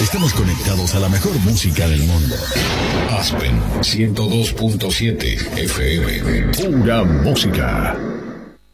Estamos conectados a la mejor música del mundo. Aspen 102.7 FM. Pura música.